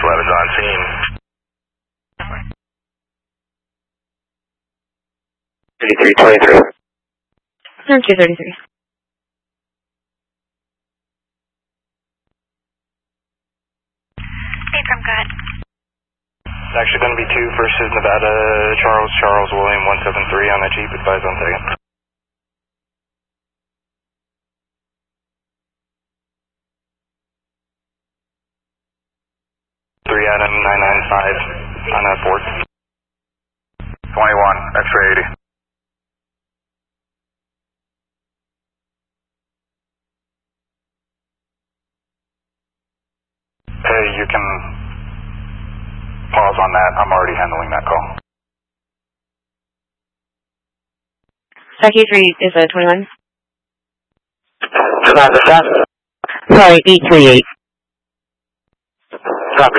11's on scene. 3323. 3233. From gut. It's actually going to be 2 versus Nevada, Charles William 173 on that Jeep, advise on second. 3 Adam 995 on that Ford. 21, X-ray 80. Hey, you can pause on that. I'm already handling that call. Saki 3 is a 21. Sorry, 838. Copy.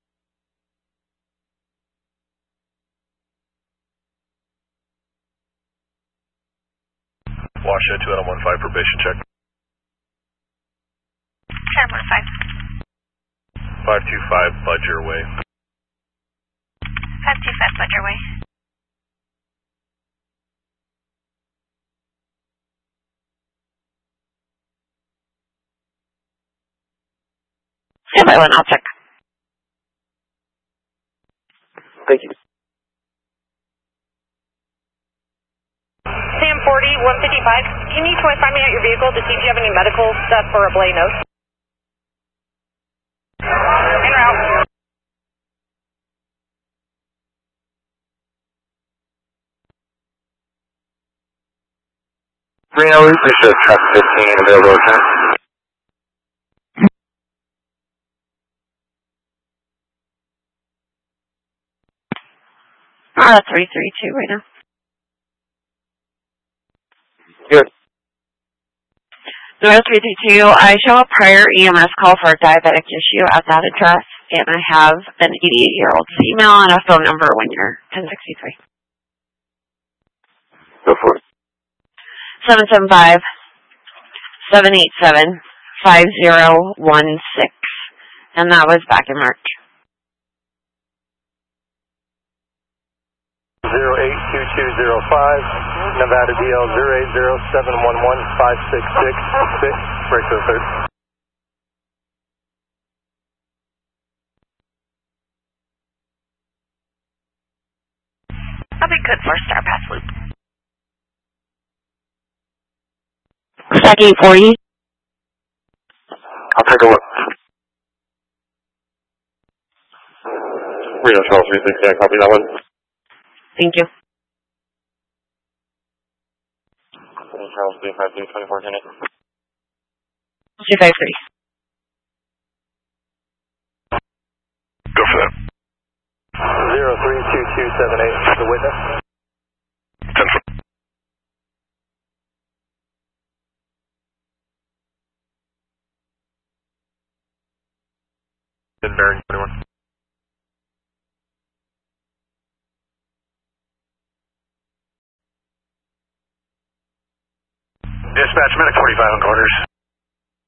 Washoe 2 Adam 15 probation check. 1015. 525 Budger Way. 525 Budger Way. Stand by 1, I'll check. Thank you. Sam 40, 155. Can you find me out your vehicle to see if you have any medical stuff for a Blay note? En route. Reno, we appreciate traffic 15 available at 10. That's 332 right now. Good. North 332, I show a prior EMS call for a diabetic issue at that address, and I have an 88-year-old's email and a phone number when you're 1063. Go for it. 775-787-5016, and that was back in March. 082205, Nevada DL 080711566, break to the third. I'll be good for a Star Pass loop. Saki 40. I'll take a look. Reno Charles 360, I copy that one. Thank you. Charles 353, 24 Tenant. 253. Go for that. 032278, the witness. 10 foot. In bearing 21. Dispatch, medic 45 on quarters.